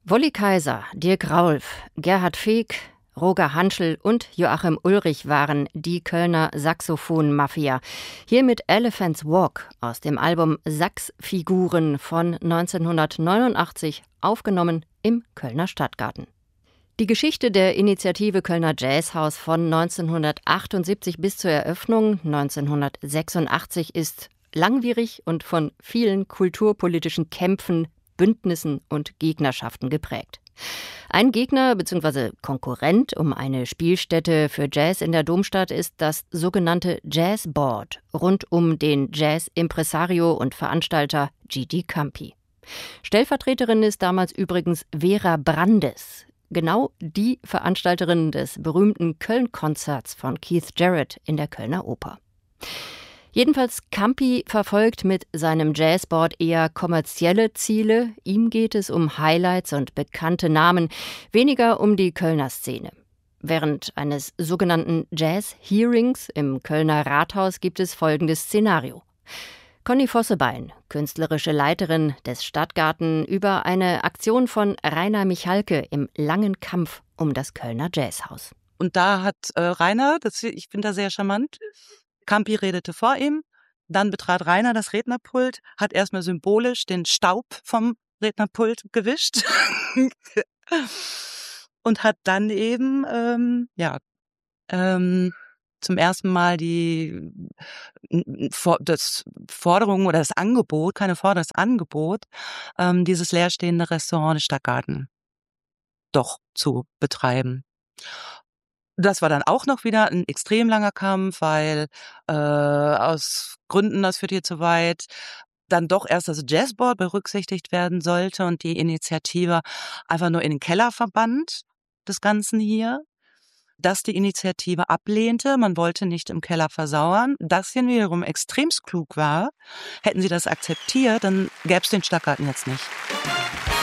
Wolli Kaiser, Dirk Raulf, Gerhard Feek, Roger Hanschel und Joachim Ulrich waren die Kölner Saxophon-Mafia. Hier mit Elephant's Walk aus dem Album Saxfiguren von 1989, aufgenommen im Kölner Stadtgarten. Die Geschichte der Initiative Kölner Jazzhaus von 1978 bis zur Eröffnung 1986 ist langwierig und von vielen kulturpolitischen Kämpfen, Bündnissen und Gegnerschaften geprägt. Ein Gegner bzw. Konkurrent um eine Spielstätte für Jazz in der Domstadt ist das sogenannte Jazzboard rund um den Jazz-Impresario und Veranstalter Gigi Campi. Stellvertreterin ist damals übrigens Vera Brandes, genau die Veranstalterin des berühmten Köln-Konzerts von Keith Jarrett in der Kölner Oper. Jedenfalls Campi verfolgt mit seinem Jazzboard eher kommerzielle Ziele. Ihm geht es um Highlights und bekannte Namen, weniger um die Kölner Szene. Während eines sogenannten Jazz-Hearings im Kölner Rathaus gibt es folgendes Szenario. Conny Vossebein, künstlerische Leiterin des Stadtgarten, über eine Aktion von Rainer Michalke im langen Kampf um das Kölner Jazzhaus. Und da hat Rainer, ich finde das sehr charmant, Campi redete vor ihm, dann betrat Rainer das Rednerpult, hat erstmal symbolisch den Staub vom Rednerpult gewischt und hat dann eben zum ersten Mal das Forderung oder das Angebot, keine Forderung, das Angebot, dieses leerstehende Restaurant des Stadtgarten doch zu betreiben. Das war dann auch noch wieder ein extrem langer Kampf, weil aus Gründen, das führt hier zu weit, dann doch erst das Jazzboard berücksichtigt werden sollte und die Initiative einfach nur in den Keller verbannt, des Ganzen hier. Dass die Initiative ablehnte, man wollte nicht im Keller versauern. Das hier wiederum extremst klug war. Hätten sie das akzeptiert, dann gäbe es den Stadtgarten jetzt nicht.